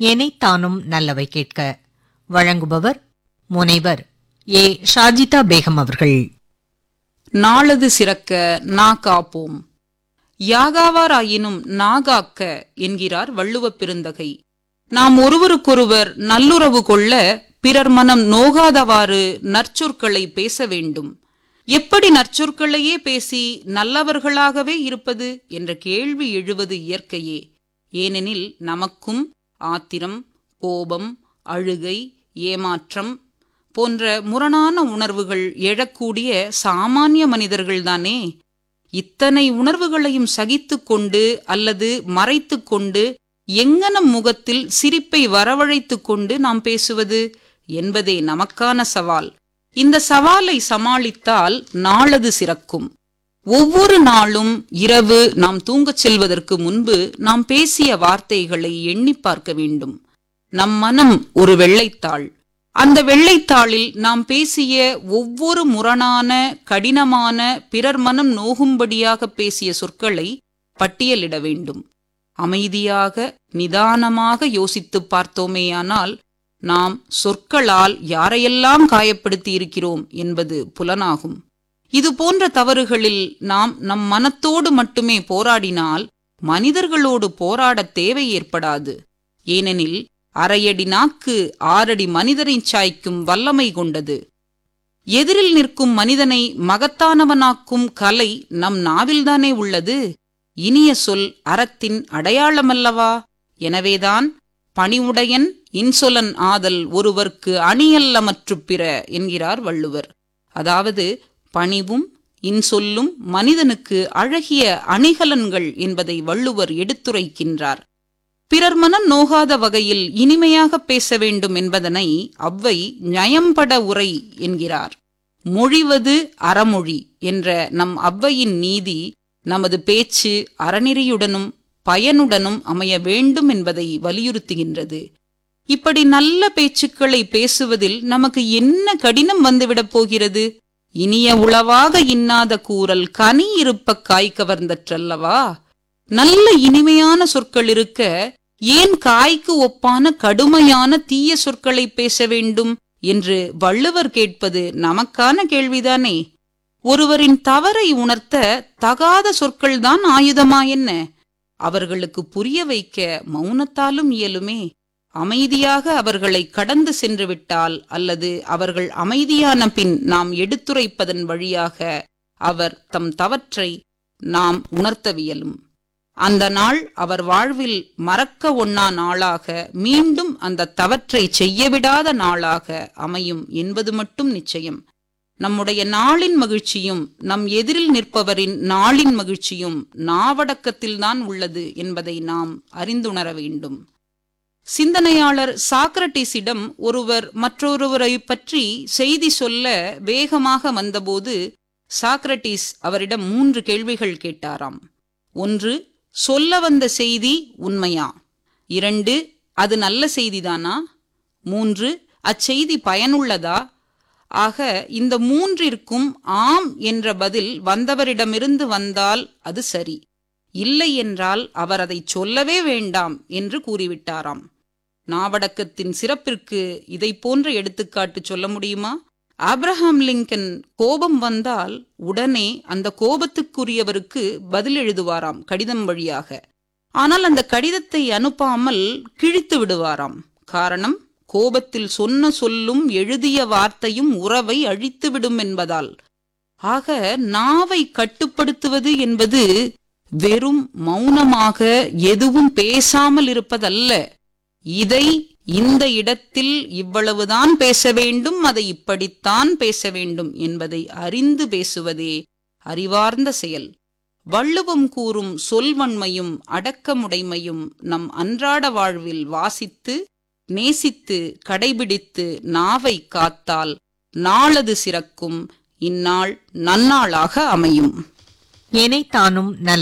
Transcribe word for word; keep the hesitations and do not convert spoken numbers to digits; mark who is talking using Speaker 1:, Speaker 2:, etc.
Speaker 1: எனைத்தானும் நல்லவை கேட்க. வழங்குபவர் முனைவர் ஏ ஷாஜிதா பேகம் அவர்கள்.
Speaker 2: நாளது சிறக்க நா காப்போம். யாகாவாராயினும் நாகாக்க என்கிறார் வள்ளுவப் பெருந்தகை. நாம் ஒருவருக்கொருவர் நல்லுறவு கொள்ள பிறர் மனம் நோகாதவாறு நற்சொற்களை பேச வேண்டும். எப்படி நற்சொற்களையே பேசி நல்லவர்களாகவே இருப்பது என்ற கேள்வி எழுவது இயற்கையே. ஏனெனில் நமக்கும் ஆத்திரம், கோபம், அழுகை, ஏமாற்றம் போன்ற முரணான உணர்வுகள் எழக்கூடிய சாமானிய மனிதர்கள்தானே. இத்தனை உணர்வுகளையும் சகித்து கொண்டு அல்லது மறைத்து கொண்டு எங்கனம் முகத்தில் சிரிப்பை வரவழைத்து கொண்டு நாம் பேசுவது என்பதே நமக்கான சவால். இந்த சவாலை சமாளித்தால் நாளது சிறக்கும். ஒவ்வொரு நாளும் இரவு நாம் தூங்கச் செல்வதற்கு முன்பு நாம் பேசிய வார்த்தைகளை எண்ணி பார்க்க வேண்டும். நம் மனம் ஒரு வெள்ளைத்தாள். அந்த வெள்ளைத்தாளில் நாம் பேசிய ஒவ்வொரு முரணான, கடினமான, பிறர் மனம் நோகும்படியாக பேசிய சொற்களை பட்டியலிட வேண்டும். அமைதியாக நிதானமாக யோசித்து பார்த்தோமேயானால் நாம் சொற்களால் யாரையெல்லாம் காயப்படுத்தி இருக்கிறோம் என்பது புலனாகும். இது போன்ற தவறுகளில் நாம் நம் மனத்தோடு மட்டுமே போராடினால் மனிதர்களோடு போராட தேவை ஏற்படாது. ஏனெனில் அரையடி நாக்கு ஆறடி மனிதரை சாய்க்கும் வல்லமை கொண்டது. எதிரில் நிற்கும் மனிதனை மகத்தானவனாக்கும் கலை நம் நாவில்தானே உள்ளது. இனிய சொல் அறத்தின் அடையாளமல்லவா? எனவேதான் பணிவுடையன் இன்சொலன் ஆதல் ஒருவர்க்கு அணியல்ல மற்று பிற என்கிறார் வள்ளுவர். அதாவது பணிவும் இன்சொல்லும் மனிதனுக்கு அழகிய அணிகலன்கள் என்பதை வள்ளுவர் எடுத்துரைக்கின்றார். பிறர் மனம் நோகாத வகையில் இனிமையாக பேச வேண்டும் என்பதனை அவ்வை நயம்பட உரை என்கிறார். மொழிவது அறமொழி என்ற நம் அவ்வையின் நீதி நமது பேச்சு அறநெறியுடனும் பயனுடனும் அமைய வேண்டும் என்பதை வலியுறுத்துகின்றது. இப்படி நல்ல பேச்சுக்களை பேசுவதில் நமக்கு என்ன கடினம் வந்துவிடப் போகிறது? இனிய உளவாக இன்னாத கூறல் கனி இருப்ப காய் கவர்ந்தற்றல்லவா? நல்ல இனிமையான சொற்கள் இருக்க ஏன் காய்க்கு ஒப்பான கடுமையான தீய சொற்களை பேச வேண்டும் என்று வள்ளுவர் கேட்பது நமக்கான கேள்விதானே. ஒருவரின் தவறை உணர்த்த தகாத சொற்கள்தான் ஆயுதமா என்ன? அவர்களுக்கு புரிய வைக்க மௌனத்தாலும் இயலுமே. அமைதியாக அவர்களை கடந்து சென்று விட்டால் அல்லது அவர்கள் அமைதியான பின் நாம் எடுத்துரைப்பதன் வழியாக அவர் தம் தவற்றை நாம் உணர்த்தவியலும். அந்த நாள் அவர் வாழ்வில் மறக்க ஒண்ணா நாளாக, மீண்டும் அந்த தவற்றை செய்யவிடாத நாளாக அமையும் என்பது மட்டும் நிச்சயம். நம்முடைய நாளின் மகிழ்ச்சியும் நம் எதிரில் நிற்பவரின் நாளின் மகிழ்ச்சியும் நாவடக்கத்தில்தான் உள்ளது என்பதை நாம் அறிந்துணர வேண்டும். சிந்தனையாளர் சாக்ரட்டிஸிடம் ஒருவர் மற்றொருவரை பற்றி செய்தி சொல்ல வேகமாக வந்தபோது சாக்ரட்டிஸ் அவரிடம் மூன்று கேள்விகள் கேட்டாராம். ஒன்று, சொல்ல வந்த செய்தி உண்மையா? இரண்டு, அது நல்ல செய்திதானா? மூன்று, அச்செய்தி பயனுள்ளதா? ஆக இந்த மூன்றிற்கும் ஆம் என்ற பதில் வந்தவரிடமிருந்து வந்தால் அது சரி, இல்லை என்றால் அவர் அதை சொல்லவே வேண்டாம் என்று கூறிவிட்டாராம். நாவடக்கத்தின் சிறப்பிற்கு இதை போன்ற எடுத்துக்காட்டு சொல்ல முடியுமா? ஆப்ரஹாம் லிங்கன் கோபம் வந்தால் உடனே அந்த கோபத்துக்குரியவருக்கு பதில் எழுதுவாராம் கடிதம் வழியாக. ஆனால் அந்த கடிதத்தை அனுப்பாமல் கிழித்து விடுவாராம். காரணம், கோபத்தில் சொன்ன சொல்லும் எழுதிய வார்த்தையும் உறவை அழித்துவிடும் என்பதால். ஆக நாவை கட்டுப்படுத்துவது என்பது வெறும் மௌனமாக எதுவும் பேசாமல் இருப்பதல்ல. இதை இந்த இடத்தில் இவ்வளவுதான் பேச வேண்டும், அதை இப்படித்தான் பேச வேண்டும் என்பதை அறிந்து பேசுவதே அறிவார்ந்த செயல். வள்ளுவம் கூறும் சொல்வன்மையும் அடக்கமுடைமையும் நம் அன்றாட வாழ்வில் வாசித்து நேசித்து கடைபிடித்து நாவை காத்தால் நாளது சிறக்கும், இந்நாள் நன்னாளாக அமையும்.
Speaker 1: எனைத்தானும் நல்ல